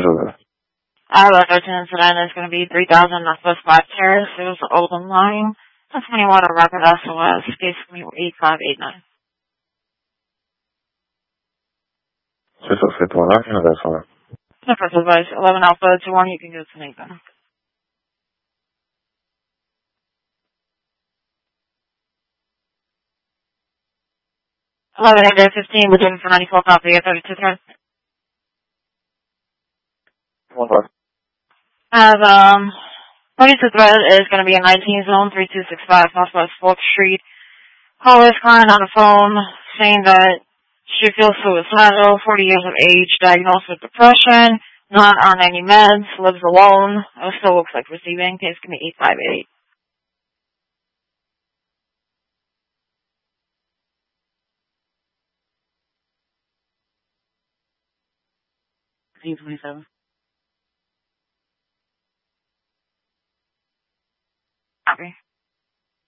over? The 13 incident is going to be 3000 Northwest 5 Terrace. It was the Oldham line. That's when you want a record SOS. Case me 8589. C'est ça, c'est toi là qui m'avait ça. The first advice, 11 Alpha 21, you can go to Nathan. 11 Area 15, looking for 94 copy at 32 thread. Bonjour. 32 thread is going to be a 19 zone, 3265 Northwest 4th Street. Caller is crying on the phone, saying that she feels suicidal, 40 years of age, diagnosed with depression, not on any meds, lives alone, still looks like receiving. Case give me 858. Z27. Copy.